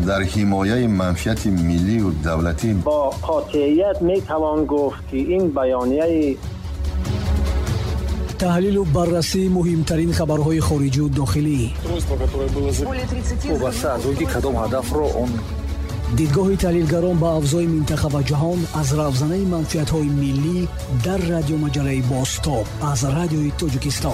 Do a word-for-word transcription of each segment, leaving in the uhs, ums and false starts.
در حمایت منفعت ملی و دولتی با قاطعیت می توان گفت که این بیانیه تحلیل و بررسی مهمترین خبرهای خارجی و داخلی، دیدگاه تحلیلگران با اوضاع منطقه و جهان از روزنه منفعت‌های ملی در رادیو مجله بازتاب از رادیوی تاجیکستان.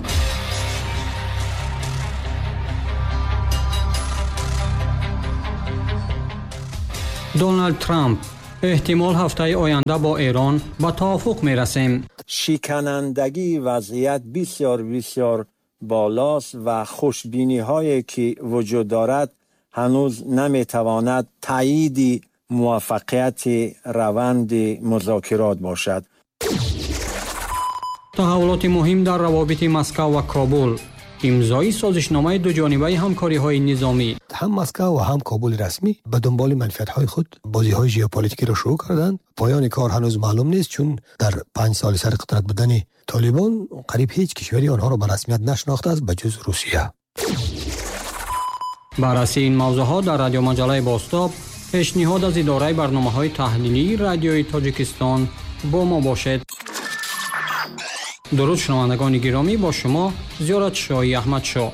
دونالد ترامپ: احتمال هفته آینده با ایران به توافق می‌رسیم. شکنندگی وضعیت بسیار بسیار بالاست و خوشبینی هایی که وجود دارد هنوز نمیتواند تایید موفقیت روند مذاکرات باشد. تحولات مهم در روابط مسکو و کابل، امضای سازشنامه دو جانبه همکاری‌های نظامی. هم مسکو و هم کابل رسمی به دنبال منفعت‌های خود بازی‌های ژئوپلیتیکی را شروع کردند. پایان کار هنوز معلوم نیست، چون در پنج سال سر قدرت بودن طالبان قریب هیچ کشوری آنها را به رسمیت نشناخته است به جز روسیه. بررسی این موضوعات در رادیو مجله بازتاب، پیشنهاد از اداره برنامه‌های تحلیلی رادیوی تاجیکستان با ما باشد. درود شنوندگان گرامی، با شما زیارت شاهی احمد شاه.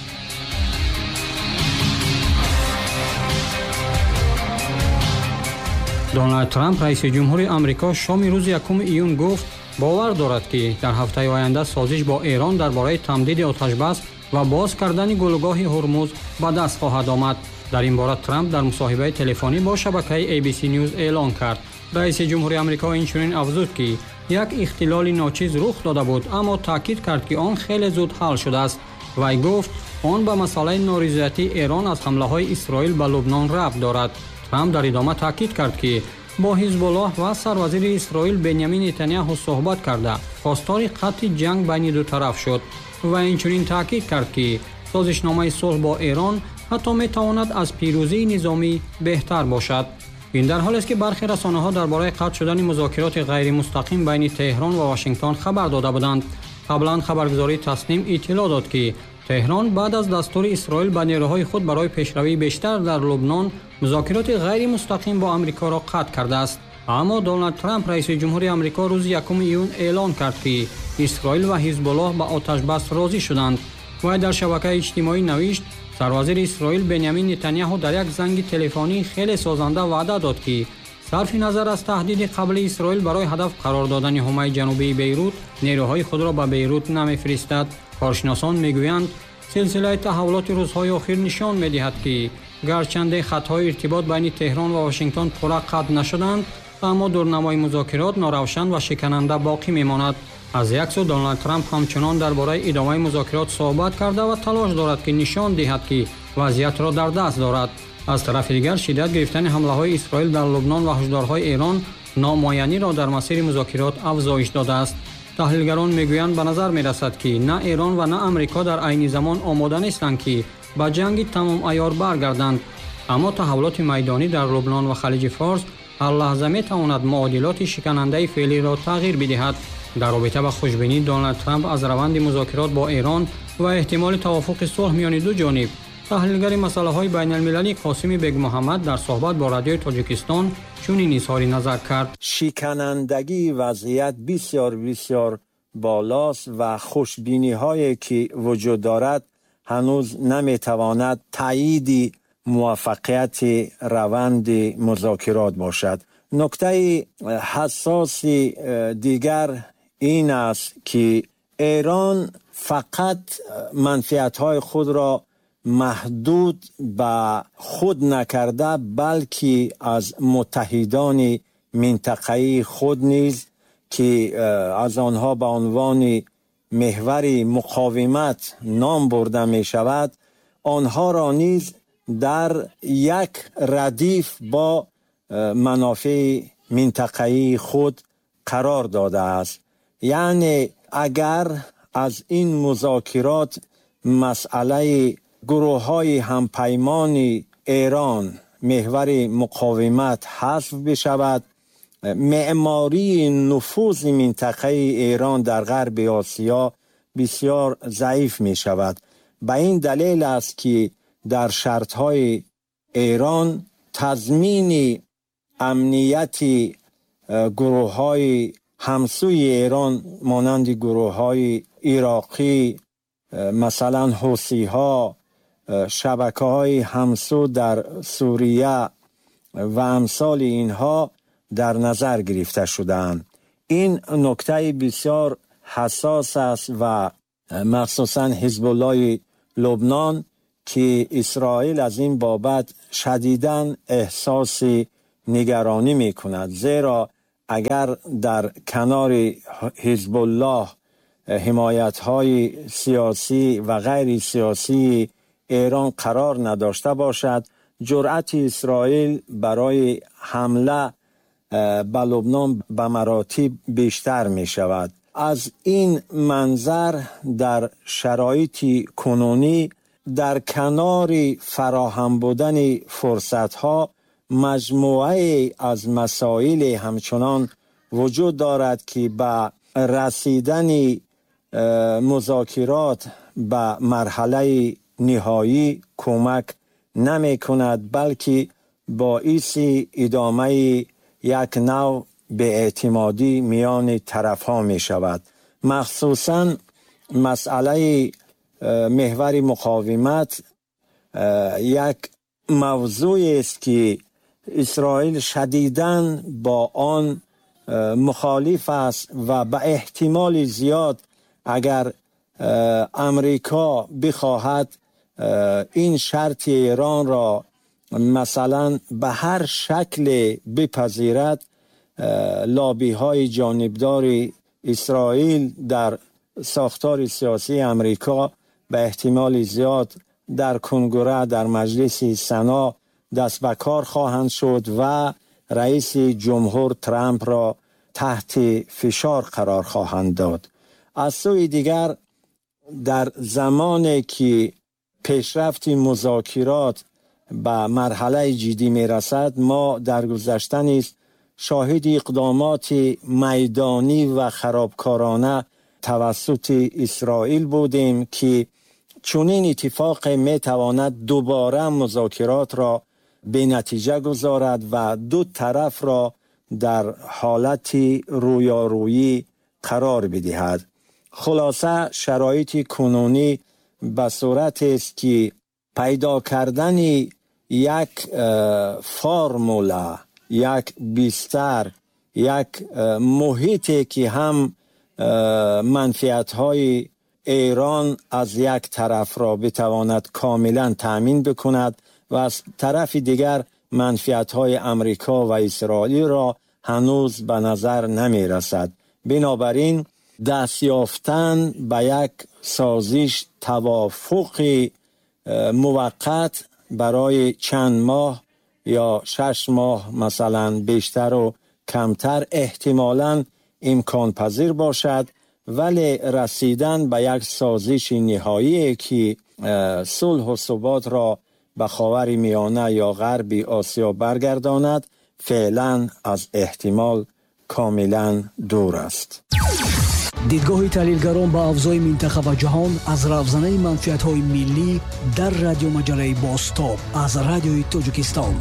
دونالد ترامپ رئیس جمهور آمریکا شام روز یکم ایون گفت باور دارد که در هفته آینده سازش با ایران درباره تمدید آتش بس و باز کردن گلوگاه هرمز به دست خواهد آمد. در این باره ترامپ در مصاحبه تلفنی با شبکه ای بی سی نیوز اعلان کرد. رئیس جمهور آمریکا اینچنین افزود که یک اختلال ناچیز رخ داده بود، اما تاکید کرد که آن خیلی زود حل شده است. وی گفت آن به مسئله نارضایتی ایران از حمله‌های اسرائیل به لبنان ربط دارد. ترامپ در ادامه تاکید کرد که با حزب الله و سروزیر اسرائیل بنیامین نتانیاهو صحبت کرده خواستار قطع جنگ بین دو طرف شد و اینچنین تاکید کرد که سازشنامه صلح با ایران حتی میتواند از پیروزی نظامی بهتر باشد. این در حالی است که برخی رسانه‌ها درباره قطع شدن مذاکرات غیر مستقیم بین تهران و واشنگتن خبر داده بودند. قبلا خبرگزاری تسنیم اطلاع داد که تهران بعد از دستور اسرائیل به نیروهای خود برای پیشروی بیشتر در لبنان مذاکرات غیر مستقیم با آمریکا را قطع کرده است. اما دونالد ترامپ رئیس جمهور آمریکا روز یکم ایون اعلان کرد که اسرائیل و حزب الله به آتش بس راضی شدند و در شبکه اجتماعی نوشت سروزیر اسرائیل بنیامین نتانیاهو در یک زنگ تلفنی خیلی سازنده وعده داد که صرف نظر از تهدید قبلی اسرائیل برای هدف قرار دادن حومه جنوبی بیروت نیروهای خود را به بیروت نمی‌فرستد. کارشناسان میگویند سلسله تحولات روزهای اخیر نشان می‌دهد که گرچند خطهای ارتباط بین تهران و واشنگتن پورا قطع نشدند، اما دورنمای مذاکرات ناروشن و شکننده باقی میماند. از یک سو دونالد ترامپ همچنان درباره ادامه مذاکرات صحبت کرده و تلاش دارد که نشان دهد که وضعیت را در دست دارد. از طرف دیگر شدت گرفتن حمله‌های اسرائیل در لبنان و هشدارهای ایران نامعینی را در مسیر مذاکرات افزایش داده است. تحلیلگران میگویند به نظر میرسد که نه ایران و نه آمریکا در عین زمان آماده نیستند که به جنگ تمام عیار برگردند، اما تحولات میدانی در لبنان و خلیج فارس هر لحظه میتواند معادلات شکننده فعلی را تغییر بدهد. در رابطه با خوشبینی دونالد ترامپ از روند مذاکرات با ایران و احتمال توافق صلح میان دو جانب، تحلیلگر مسائل بین المللی قاسم بیگ محمد در صحبت با رادیو تاجیکستان چنین اظهار نظر کرد: شکنندگی وضعیت بسیار بسیار بالاست و خوشبینی هایی که وجود دارد هنوز نمیتواند تایید موفقیت روند مذاکرات باشد. نکته حساس دیگر این است که ایران فقط منفعت‌های خود را محدود به خود نکرده، بلکه از متحدان منطقه‌ای خود نیز که از آنها به عنوان محور مقاومت نام برده می شود، آنها را نیز در یک ردیف با منافع منطقه‌ای خود قرار داده است. یعنی اگر از این مذاکرات مسئله گروه‌های همپیمان ایران محور مقاومت حذف بشود، معماری نفوذ منطقه ایران در غرب آسیا بسیار ضعیف می شود. به این دلیل است که در شرط‌های ایران تضمین امنیتی گروه های همسوی ایران مانند گروه های عراقی، مثلا حوثی ها، شبکه های همسو در سوریه و امثال اینها در نظر گرفته شدند. این نکته بسیار حساس است و مخصوصا حزب الله لبنان که اسرائیل از این بابت شدیداً احساس نگرانی می کند، زیرا اگر در کنار حزب الله حمایت های سیاسی و غیر سیاسی ایران قرار نداشته باشد، جرأت اسرائیل برای حمله به لبنان به مراتب بیشتر می شود. از این منظر در شرایط کنونی در کنار فراهم بودن فرصت‌ها مجموعه از مسائل همچنان وجود دارد که به رسیدن مذاکرات به مرحله نهایی کمک نمی کند، بلکه باعث ادامه یک نوع بی‌اعتمادی میان طرف ها می شود. مخصوصاً مسئله محور مقاومت یک موضوع است که اسرائیل شدیداً با آن مخالف است و به احتمال زیاد اگر امریکا بخواهد این شرط ایران را مثلا به هر شکل بپذیرد، لابی های جانبدار اسرائیل در ساختار سیاسی امریکا به احتمال زیاد در کنگره در مجلس سنا دست به کار خواهند شد و رئیس جمهور ترامپ را تحت فشار قرار خواهند داد. از سوی دیگر در زمانی که پیشرفت مذاکرات به مرحله جدی می رسد، ما در گذشته نیز شاهد اقدامات میدانی و خرابکارانه توسط اسرائیل بودیم که چنین اتفاق می تواند دوباره مذاکرات را به نتیجه گذارد و دو طرف را در حالت رویارویی قرار بدهد. خلاصه شرایط کنونی به صورت است که پیدا کردن یک فرموله، یک بستر، یک محیطی که هم منفعت‌های ایران از یک طرف را بتواند کاملا تأمین بکند و از طرف دیگر منفعت‌های امریکا و اسرائیل را هنوز به نظر نمی رسد. بنابراین دست یافتن به یک سازش توافق موقت برای چند ماه یا شش ماه مثلا بیشتر و کمتر احتمالاً امکان پذیر باشد، ولی رسیدن به یک سازش نهایی که صلح و ثبات را به خاور میانه یا غرب آسیا برگرداند فعلا از احتمال کاملا دور است. دیدگاه تحلیلگران با افزای منطقه و جهان از رافزنه منفعت‌های ملی در رادیو مجله باستاب از رادیوی تاجیکستان.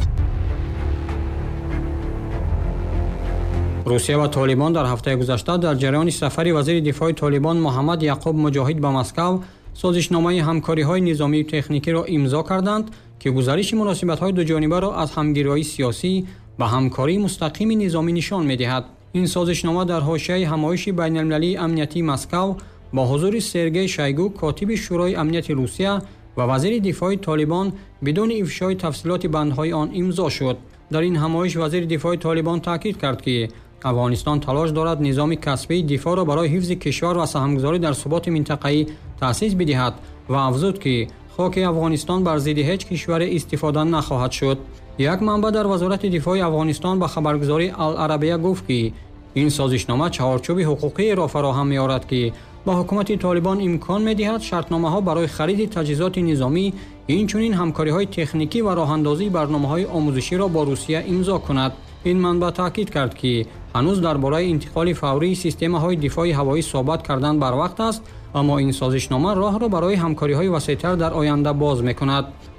روسیه و طالبان در هفته گذشته در جریان سفر وزیر دفاع طالبان محمد یعقوب مجاهد به مسکو سازشنامه همکاری‌های نظامی و تکنیکی را امضا کردند که گزارش مناسبت‌های دو جانبه را از همگرایی سیاسی و همکاری مستقیم نظامی نشان می‌دهد. این سازشنامه در حاشیه همایش بین‌المللی امنیتی مسکو با حضور سرگئی شایگو کاتب شورای امنیت روسیه و وزیر دفاع طالبان بدون افشای تفصیلات بندهای آن امضا شد. در این همایش وزیر دفاع طالبان تاکید کرد که افغانستان تلاش دارد نظام کسبی دفاع را برای حفظ کشور و سهمگذاری در ثبات منطقه‌ای تأسیس بدهد و افزود که خاک افغانستان بر ضد هیچ کشور استفاده نخواهد شد. یک منبع در وزارت دفاع افغانستان به خبرگزاری العربیه گفت که این سازشنامه چهارچوب حقوقی را فراهم می‌آورد که با حکومت طالبان امکان می‌دهد شرطنامه‌ها برای خرید تجهیزات نظامی، اینچنین همکاری‌های تکنیکی و راه‌اندازی برنامه‌های آموزشی را با روسیه امضا کند. این منبع تاکید کرد که هنوز درباره انتقال فوری سیستم‌های دفاع هوایی صحبت کردن بر وقت است، اما این سازشنامه راه را برای همکاری‌های وسیع‌تر در آینده باز می‌کند.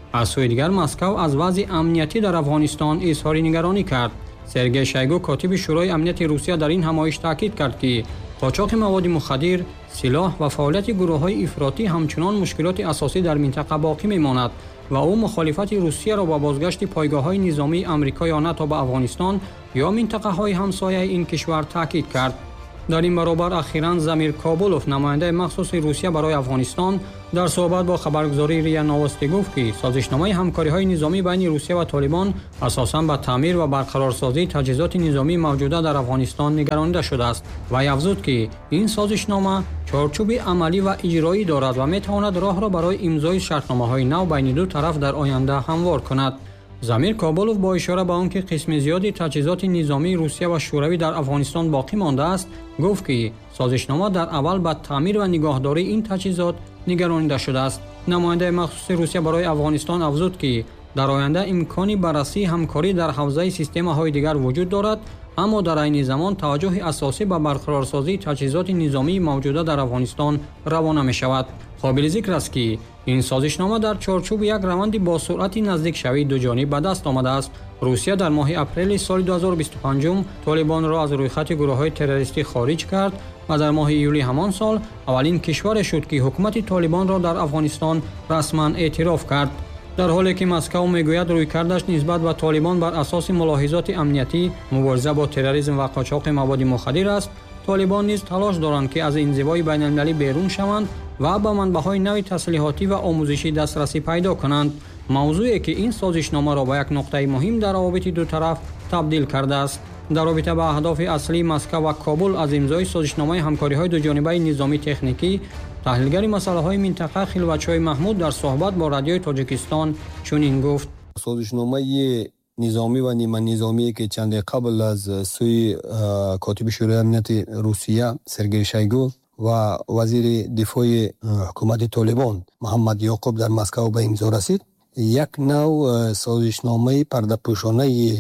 از سوی دیگر مسکو از وضع امنیتی در افغانستان اظهار نگرانی کرد. سرگئی شویگو کاتب شورای امنیت روسیه در این همایش تاکید کرد که قاچاق مواد مخدر، سلاح و فعالیت گروه‌های افراطی همچنان مشکلات اساسی در منطقه باقی می‌ماند و او مخالفت روسیه را با بازگشت پایگاه‌های نظامی آمریکا یا ناتو به افغانستان یا منطقه‌های همسایه این کشور تاکید کرد. در این برابر اخیراً زمیر کابولوف نماینده مخصوص روسیه برای افغانستان در صحبت با خبرگزاری ریا نوستی گفت که سازشنامه همکاری‌های نظامی بین روسیه و طالبان اساساً به تعمیر و برقرارسازی تجهیزات نظامی موجوده در افغانستان نگرانیده شده است و افزود که این سازشنامه چارچوب عملی و اجرایی دارد و می‌تواند راه را برای امضای شرطنامه‌های نو بین دو طرف در آینده هموار کند. زمیر کابولوف با اشاره به آنکه قسم زیادی تجهیزات نظامی روسیه و شوروی در افغانستان باقی مانده است، گفت که سازشنامه در اول به تعمیر و نگهداری این تجهیزات نگرانیده شده است. نماینده مخصوص روسیه برای افغانستان افزود که در آینده امکانی بررسی همکاری در حوزه سیستم‌های دیگر وجود دارد، اما در عین زمان توجه اساسی به برقرارسازی تجهیزات نظامی موجوده در افغانستان روانه می‌شود. قابل ذکر است که این سازشنامه در چارچوب یک روند با سرعت نزدیک شوی دو جانب به دست آمده است. روسیه در ماه اپریل سال دو هزار و بیست و پنج طالبان را از رویخط گروه‌های تروریستی خارج کرد و در ماه یولی همان سال اولین کشور شد که حکومت طالبان را در افغانستان رسما اعتراف کرد. در حالی که مسکو میگوید رویکردش نسبت به طالبان بر اساس ملاحظات امنیتی، مبارزه با تروریسم و قاچاق مواد مخدر است، طالبان نیز تلاش دارند که از انزوای بین المللی بیرون شوند و به منبع‌های نوی تسلیحاتی و آموزشی دسترسی پیدا کنند. موضوعی که این سازشنامه را به یک نقطه مهم در روابط دو طرف تبدیل کرده است. در رابطه با اهداف اصلی مسکو و کابل از امضای سازشنامه همکاری‌های دو جانبه نظامی تکنیکی، تحلیلگر مسائل منطقه خلوت‌چای محمود در صحبت با رادیوی تاجیکستان چنین گفت: سازشنامه نظامی و نیمه نظامی که چند قبل از سوی کاتب شورای امنیت روسیه سرگئی شویگو و وزیر دفاع حکومت طالبان محمد یعقوب در مسکو به امضا رسید، یک نوع سازشنامه پرده‌پوشانه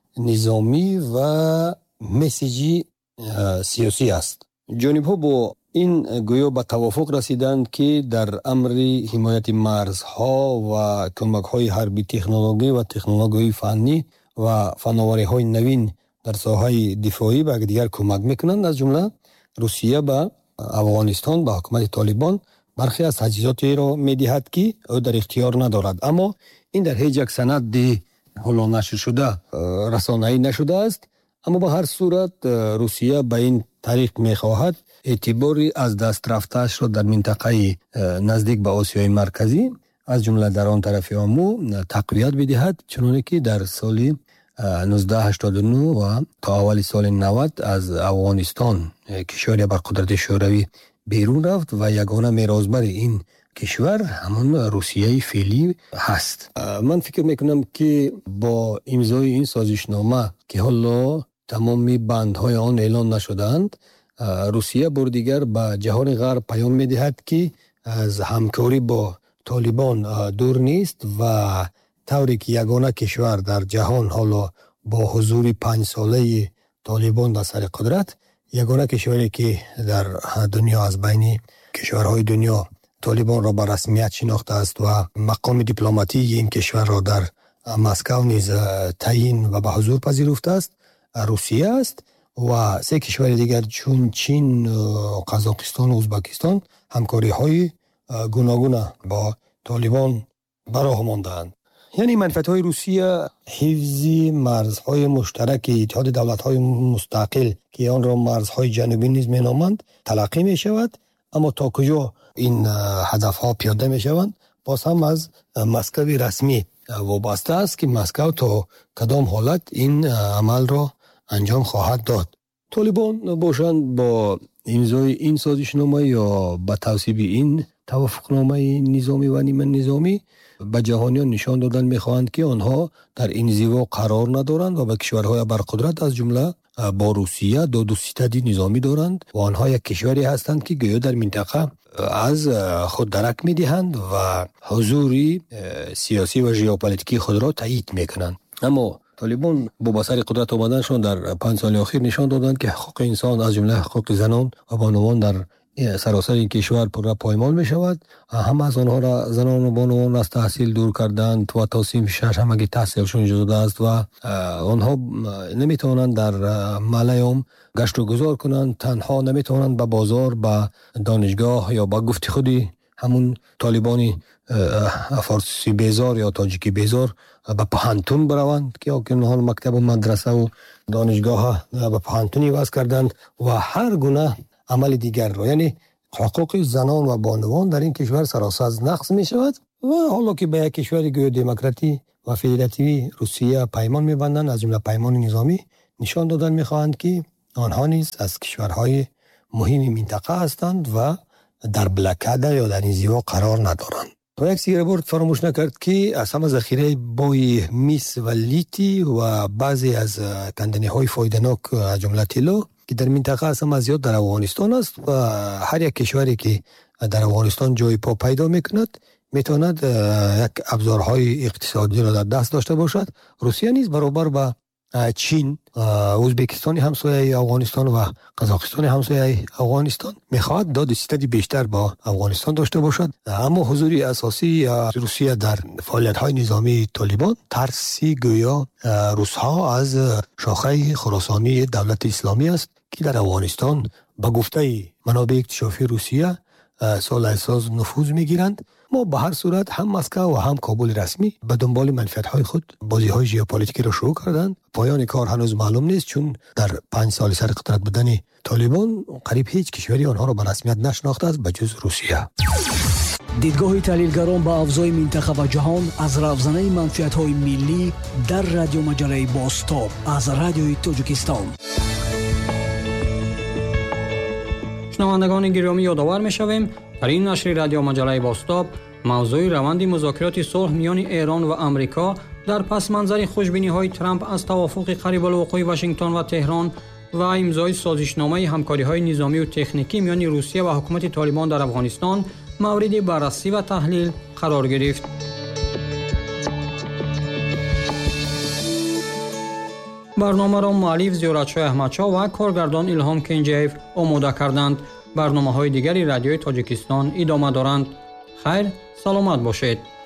نظامی و مسیجی سیاسی است. جانب‌ها با این گویا به توافق رسیدند که در امر حمایت مرزها و کمک‌های حربی تکنولوژی و تکنولوژی فنی و فناوری‌های نوین در ساحه دفاعی به دیگر کمک می‌کنند. از جمله روسیه به افغانستان به حکومت طالبان برخی از تجهیزاتی را می‌دهد که او در اختیار ندارد، اما این در هیچ یک سند حالا نشر شده رسانه‌ای نشده است. اما به هر صورت روسیه به این طریق می‌خواهد اعتباری از دست رفته‌اش را در منطقه نزدیک به آسیای مرکزی از جمله در آن طرف آمو تقویت بدهد، چنانکه که در سال نوزده هشتاد و نه و تا اول سال نود از افغانستان کشوری بر قدرت شوروی بیرون رفت و یگانه میراثبر این کشور همان روسیه فعلی هست. من فکر میکنم که با امضای این سازشنامه که حالا تمامی بندهای آن اعلان نشدند، روسیه بار دیگر به جهان غرب پیام میدهد که از همکاری با طالبان دور نیست و طوری که یگانه کشور در جهان حالا با حضور پنج ساله طالبان در سر قدرت، یگانه کشوری که در دنیا از بین کشورهای دنیا طالبان را به رسمیت شناخته است و مقام دیپلماتی این کشور را در مسکو نیز تعیین و به حضور پذیرفته است، روسیه است و سه کشور دیگر چون چین، قزاقستان و ازبکستان همکاری های گوناگون با طالبان براه مانده‌اند. یعنی منفعت های روسیه حفظ مرزهای مشترک اتحاد دولت های مستقل که آن را مرزهای جنوبی نیز می نامند تلقی می شود، اما تا کجا این هدف ها پیاده می شوند باز هم از مسکو رسمی وابسته است که مسکو تا کدام حالت این عمل را انجام خواهد داد. طالبان باشند با امضای این سازشنامه یا با توصیب این توافقنامه نظامی و نیمه نظامی به جهانیان نشان دادن میخواهند که آنها در انزوا قرار ندارند و به کشورهای برقدرت از جمله با روسیه دو دو ستدی نظامی دارند و آنها یک کشوری هستند که گویا در منطقه از خود درک میدهند و حضوری سیاسی و ژئوپلیتیکی خود را تایید میکنند. اما طالبان با بسر قدرت آمدنشان در پنج سال اخیر نشان دادند که حقوق انسان از جمله حقوق زنان و بانوان در سراسر این کشور پر پایمال می شود. هم از آنها را زنان و بانوان از تحصیل دور کردند و تا سی شش همگی تحصیلشون جدا است و آنها نمی توانند در ملیوم گشت و گذار کنند، تنها نمی توانند به بازار، به دانشگاه یا به گفت خودی همون طالبانی فارسی بیزار یا تاجیکی بیزار به پهنتون بروند که اونها مکتب و مدرسه و دانشگاه به پهنتونی وضع کردند و هر گونه عمل دیگر رو، یعنی حقوق زنان و بانوان در این کشور سراسر نقض می شود و حالا که به یک کشور گویا دموکراتی و فدراتیوی روسیه پیمان می بندند، از جمله پیمان نظامی، نشان دادن می خواهند که آنها نیز از کشورهای مهم منطقه هستند و در بلکده یا در انزوا قرار ندارند. و یک سیگار بورد فراموش نکرد که از همه ذخیره بوی میس و لیتی و بعضی از کندنی های فایده‌ناک از جمله طلا که در منطقه از همه زیاد در افغانستان است و هر یک کشوری که در افغانستان جای پا پیدا میکند میتواند یک ابزارهای اقتصادی را در دست داشته باشد. روسیه نیز برابر با چین، ازبکستان همسایه افغانستان و قزاقستان همسایه افغانستان میخواد داد استدی بیشتر با افغانستان داشته باشد، اما حضور اساسی روسیه در فعالیت‌های نظامی طالبان ترسی گویا روس‌ها از شاخه خراسانی دولت اسلامی است که در افغانستان به گفته منابع اکتشافی روسیه سال اساس نفوذ میگیرند. ما به هر صورت هم مسکو و هم کابل رسمی به دنبال منفعت‌های خود بازی‌های ژئوپلیتیکی را شروع کردند. پایان کار هنوز معلوم نیست، چون در پنج سال سر قدرت بودن طالبان قریب هیچ کشوری آنها را به رسمیت نشناخته است به جز روسیه. دیدگاه تحلیلگران با افزای منطقه و جهان از رفزنه منفعت‌های ملی در رادیو مجله باستاب از رادیوی تاجیکستان. شنوندگان گرامی، یادآور می‌شویم در این نشر رادیو مجله باستاب موضوع روند مذاکرات صلح میان ایران و آمریکا در پس منظر خوشبینی‌های ترامپ از توافق قریب الوقوع واشنگتن و تهران و امضای سازشنامه همکاری‌های نظامی و تکنیکی میان روسیه و حکومت طالبان در افغانستان مورد بررسی و تحلیل قرار گرفت. برنامه را مؤلف زیارتشاه احمدشاه و کارگردان الهام کنجیف آماده کردند. برنامه‌های دیگری رادیوی تاجیکستان ادامه دارند. خیر، سلامت باشید.